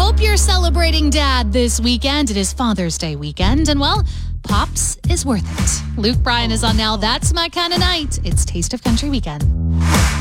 Hope you're celebrating Dad this weekend. It is Father's Day weekend, and well, Pops is worth it. Luke Bryan is on now. That's my kind of night. It's Taste of Country Weekend.